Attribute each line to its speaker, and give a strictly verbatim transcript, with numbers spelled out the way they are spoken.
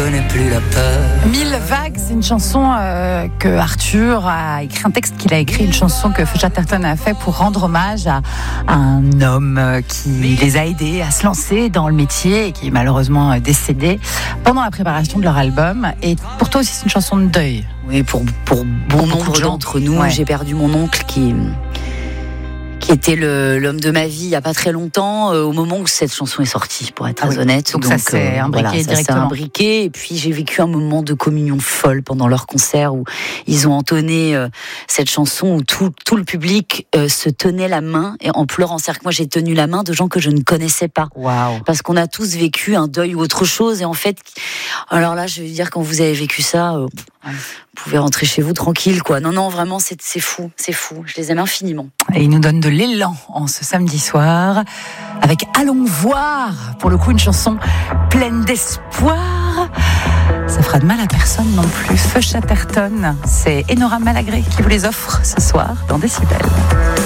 Speaker 1: connais plus la peur.
Speaker 2: Mille vagues, c'est une chanson euh, que Arthur a écrit, un texte qu'il a écrit, une chanson que Chatterton a fait pour rendre hommage à, à un homme euh, qui les a aidés à se lancer dans le métier et qui est malheureusement décédé pendant la préparation de leur album. Et pour toi aussi, c'est une chanson de deuil.
Speaker 3: Oui, pour, pour bon nombre d'entre nous, ouais. J'ai perdu mon oncle qui... qui était le, l'homme de ma vie il n'y a pas très longtemps, euh, au moment où cette chanson est sortie, pour être très ah oui. honnête.
Speaker 2: Donc, donc ça s'est euh, imbriqué voilà, directement. Ça s'est
Speaker 3: imbriqué, et puis j'ai vécu un moment de communion folle pendant leur concert où ils ont entonné euh, cette chanson où tout, tout le public euh, se tenait la main et en pleurant. C'est-à-dire que moi j'ai tenu la main de gens que je ne connaissais pas.
Speaker 2: Wow.
Speaker 3: Parce qu'on a tous vécu un deuil ou autre chose, et en fait, alors là je veux dire, quand vous avez vécu ça, euh, ouais. vous pouvez rentrer chez vous tranquille, quoi. Non, non, vraiment, c'est, c'est fou, c'est fou. Je les aime infiniment.
Speaker 2: Et ils nous donnent de l'élan en ce samedi soir avec Allons voir, pour le coup, une chanson pleine d'espoir. Ça fera de mal à personne non plus. Feu Chatterton, c'est Enora Malagré qui vous les offre ce soir dans Décibel.